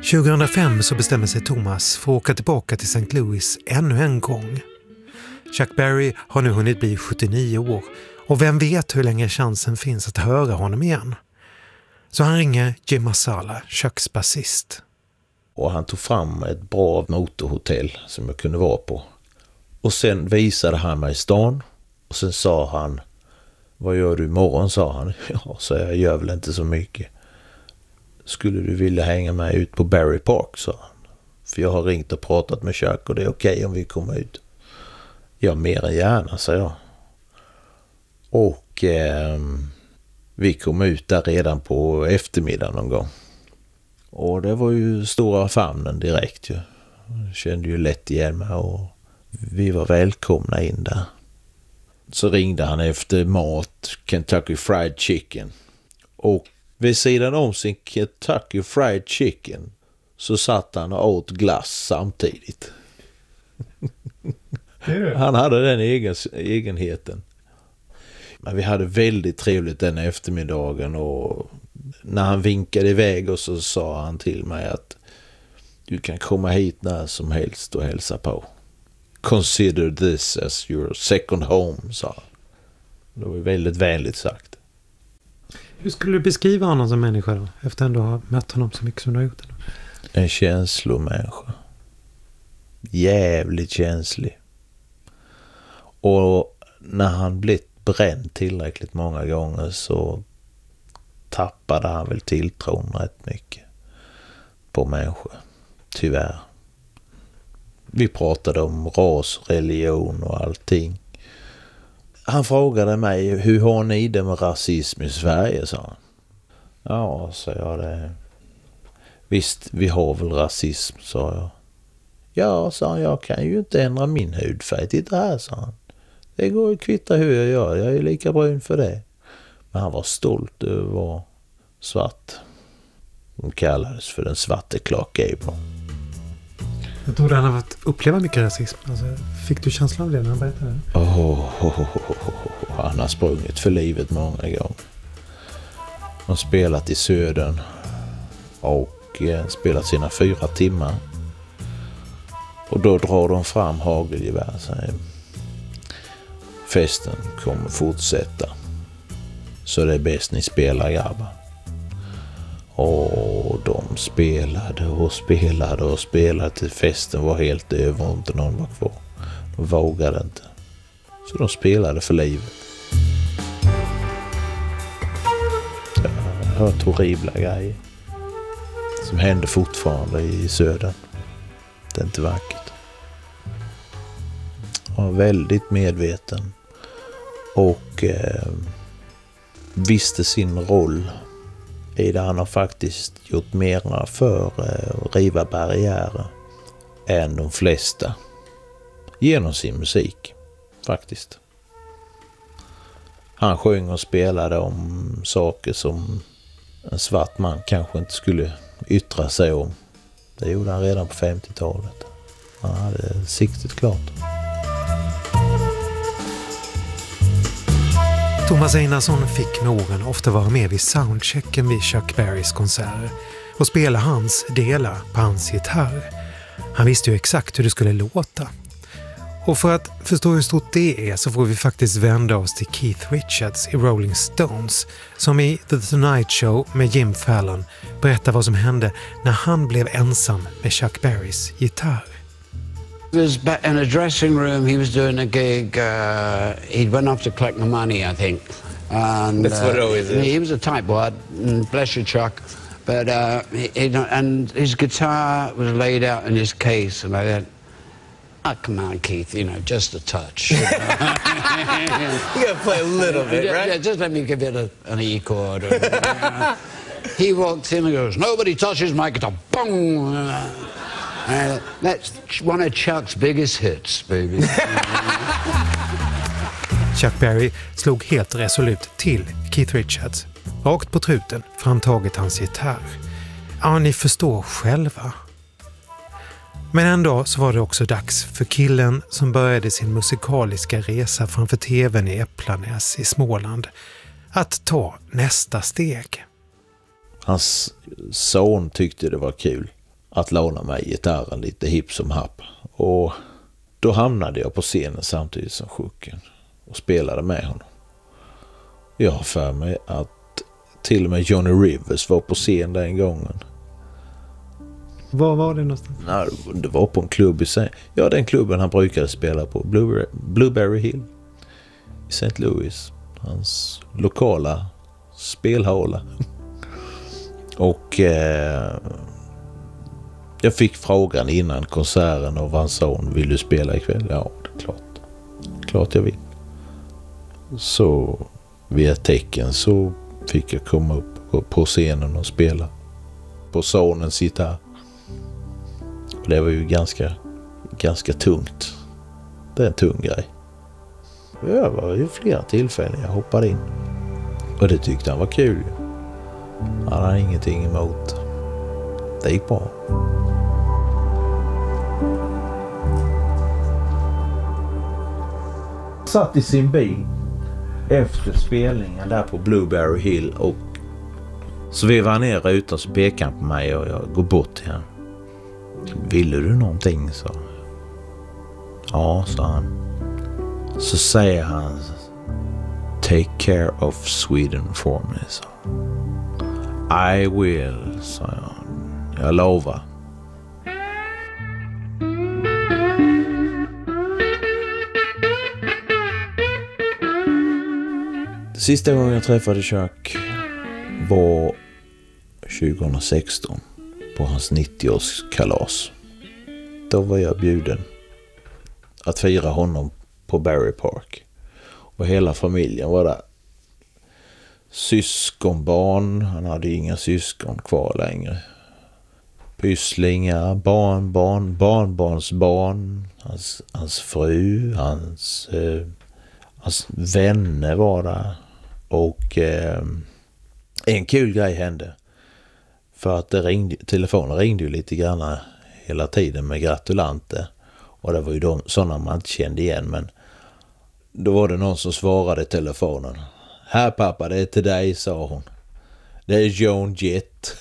2005 så bestämmer sig Thomas för att åka tillbaka till St. Louis ännu en gång. Chuck Berry har nu hunnit bli 79 år och vem vet hur länge chansen finns att höra honom igen. Så han ringer Jim Marsala, Chucks basist. Och han tog fram ett bra motorhotell som jag kunde vara på. Och sen visade han mig stan. Och sen sa han, vad gör du imorgon, sa han. Ja, så jag gör väl inte så mycket. Skulle du vilja hänga med ut på Berry Park, sa han. För jag har ringt och pratat med Chuck och det är okej om vi kommer ut. Ja, mer än gärna, sa jag. Och vi kom ut där redan på eftermiddagen någon gång. Och det var ju stora famnen direkt ju. Jag kände ju lätt igen mig och vi var välkomna in där. Så ringde han efter mat, Kentucky Fried Chicken. Och vid sidan om sin Kentucky Fried Chicken så satt han och åt glass samtidigt. Han hade den egenheten. Men vi hade väldigt trevligt den eftermiddagen och när han vinkade iväg och så sa han till mig att du kan komma hit när som helst och hälsa på. Consider this as your second home, sa han. Det var väldigt vänligt sagt. Hur skulle du beskriva honom som människa då? Efter ändå ha mött honom så mycket som du har gjort. En känslomänniska. Jävligt känslig. Och när han blivit bränd tillräckligt många gånger så tappade han väl tilltron rätt mycket på människor. Tyvärr. Vi pratade om ras, religion och allting. Han frågade mig, hur har ni det med rasism i Sverige, sa han. Ja, sa jag det. Visst, vi har väl rasism, sa jag. Ja, sa han, jag kan ju inte ändra min hudfärg. Titta här, sa han. Det går att kvitta hur jag gör. Jag är lika brun för det. Men han var stolt över att vara svart. De kallades för den svarte Clark Gable. Jag tror han har fått uppleva mycket rasism. Alltså, fick du känslan av det när han berättade det? Han har sprungit för livet många gånger. Han har spelat i Södern och spelat sina 4 timmar. Och då drar de fram hagelgevär. Festen kommer fortsätta. Så det är bäst ni spelar, grabbar. Och de spelade till festen var helt över och inte någon var kvar. De vågade inte. Så de spelade för livet. Jag har hört horribla grejer som händer fortfarande i Södern. Det är inte vackert. Jag var väldigt medveten och visste sin roll i det. Han har faktiskt gjort mera för att riva barriärer än de flesta genom sin musik faktiskt. Han sjöng och spelade om saker som en svart man kanske inte skulle yttra sig om. Det gjorde han redan på 50-talet. Han hade siktet klart. Thomas Einarsson fick med åren ofta vara med vid soundchecken vid Chuck Berrys konserter och spela hans delar på hans gitarr. Han visste ju exakt hur det skulle låta. Och för att förstå hur stort det är så får vi faktiskt vända oss till Keith Richards i Rolling Stones som i The Tonight Show med Jim Fallon berättar vad som hände när han blev ensam med Chuck Berrys gitarr. He was in a dressing room. He was doing a gig. He went off to collect the money, I think. And that's what it always is. He was a tightwad, bless you, Chuck. But and his guitar was laid out in his case, and I said, "Oh, come on, Keith, just a touch." You gotta play a little bit, right? Yeah, just let me give it an E chord. He walked in and goes, "Nobody touches my guitar." Boom. That's one of Chucks biggest hits, baby. Chuck Berry slog helt resolut till Keith Richards. Rakt på truten framtaget hans gitarr. Ja, ni förstår själva. Men en dag så var det också dags för killen som började sin musikaliska resa framför tvn i Äpplanäs i Småland att ta nästa steg. Hans son tyckte det var kul. att låna mig gitarren lite hipp som happ. Och då hamnade jag på scenen samtidigt som Sjuken och spelade med honom. Jag har för mig att till och med Johnny Rivers var på scen den gången. Var var det någonstans? Nej, det var på en klubb i sig. Ja, den klubben han brukade spela på. Blueberry Hill i St. Louis. Hans lokala spelhåla. Och jag fick frågan innan konserten av hans son: vill du spela ikväll? Ja, det är klart. Klart jag vill. Så via tecken så fick jag komma upp på scenen och spela på sonens gitarr. Och det var ju ganska tungt. Det är en tung grej. Det var ju flera tillfällen jag hoppade in. Och det tyckte han var kul. Han hade ingenting emot. Det gick bra. Satt i sin bil efter spelningen där på Blueberry Hill och så vevade han ner rutan och så pekade han på mig och jag går bort till honom. Ville du någonting? Så. Ja, sa han. Så säger han: take care of Sweden for me. Så. I will, sa jag. Jag lovar. Sista gången jag träffade Chuck var 2016 på hans 90-årskalas. Då var jag bjuden att fira honom på Barry Park. Och hela familjen var där. Syskonbarn, han hade inga syskon kvar längre. Pysslingar, barnbarnsbarn, hans fru, hans vänner var där. Och en kul grej hände. För att telefonen ringde ju lite grann hela tiden med gratulanter. Och det var ju sådana man inte kände igen. Men då var det någon som svarade i telefonen. Här pappa, det är till dig, sa hon. Det är Joan Jett.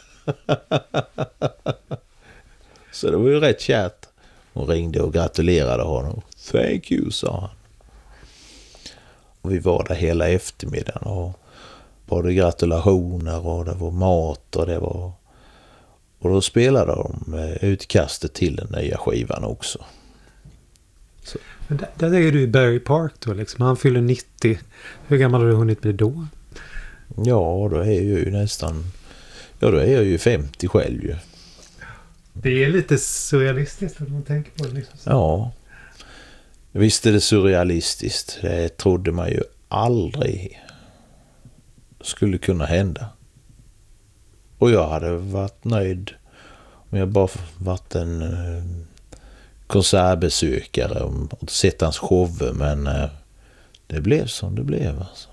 Så det var ju rätt kärt. Hon ringde och gratulerade honom. Thank you, sa han. Och vi var där hela eftermiddagen och både gratulationer och det var mat och det var... Och då spelade de utkastet till den nya skivan också. Så. Men där är du i Barry Park då liksom. Han fyller 90. Hur gammal har du hunnit bli då? Ja, då är jag ju nästan... Ja, då är jag ju 50 själv ju. Det är lite surrealistiskt när man tänker på det liksom. Ja. Visst är det surrealistiskt. Det trodde man ju aldrig skulle kunna hända. Och jag hade varit nöjd om jag bara varit en konsertbesökare och sett hans shower, men det blev som det blev alltså.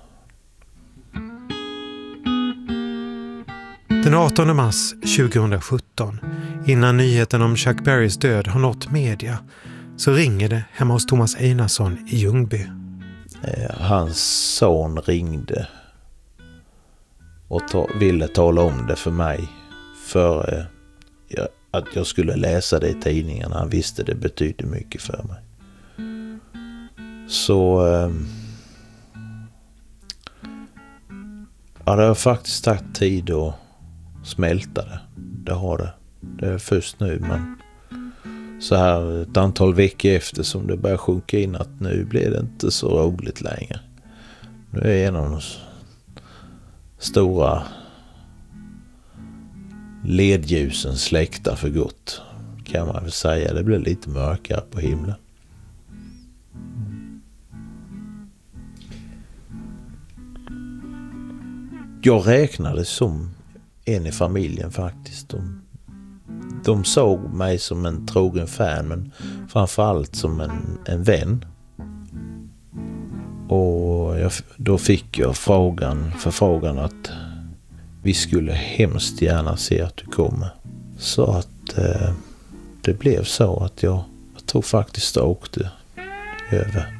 Den 18 mars 2017, innan nyheten om Chuck Berrys död har nått media, så ringer det hemma hos Thomas Einarsson i Ljungby. Hans son ringde och ville tala om det för mig för att jag skulle läsa det i tidningen. Han visste det betydde mycket för mig. Så ja, det har faktiskt tagit tid att smälta det. Det har det. Det är först nu, men så här ett antal veckor efter som det börjar sjunka in att nu blir det inte så roligt längre. Nu är en av de stora ledljusen släckta för gott, kan man väl säga. Det blir lite mörkare på himlen. Jag räknade som en i familjen faktiskt. De såg mig som en trogen fan, men framförallt som en vän. Och då fick jag förfrågan att vi skulle hemskt gärna se att du kommer. Så att det blev så att jag tror faktiskt jag åkte över.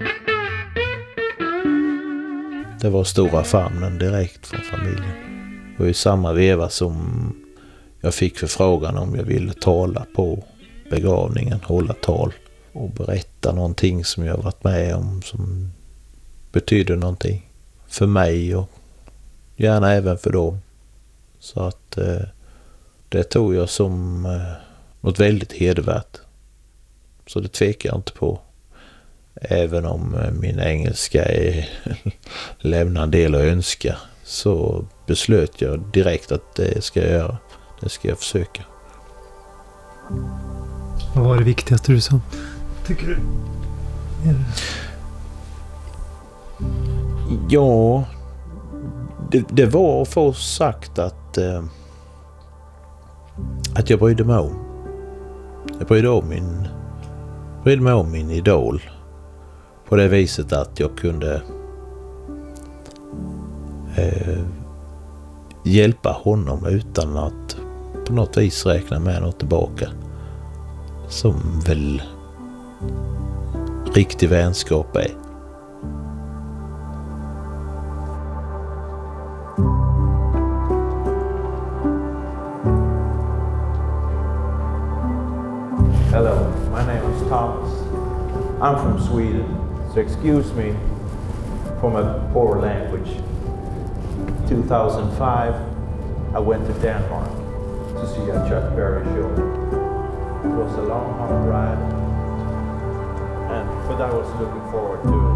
Det var stora famnen direkt från familjen. Det var i samma veva som jag fick förfrågan om jag ville tala på begravningen, hålla tal och berätta någonting som jag varit med om som betyder någonting för mig och gärna även för dem. Så att det tog jag som något väldigt hedervärt. Så det tvekar jag inte på. Även om min engelska lämnar en del att önska, så beslöt jag direkt att det ska jag göra. Det ska jag försöka. Vad var det viktigaste du sa? Tycker du? Ja, det var att få sagt att jag brydde mig om. Jag brydde mig om min idol. På det viset att jag kunde hjälpa honom utan att på något vis räkna med något tillbaka. Som väl riktig vänskap är. Hello, my name is Thomas. I'm from Sweden, so excuse me for my poor language. 2005, I went to Denmark to see a Chuck Berry show. It was a long, hard ride, but I was looking forward to it.